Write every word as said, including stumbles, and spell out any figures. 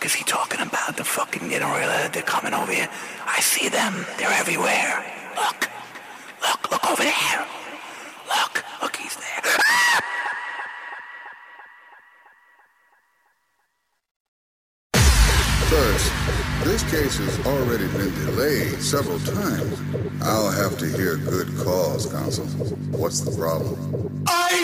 fuck is he talking about? The fucking, you know, they're coming over here. I see them. They're everywhere. Look. Look, look over there. Look, look, he's there. First, this case has already been delayed several times. I'll have to hear good cause, counsel. What's the problem? I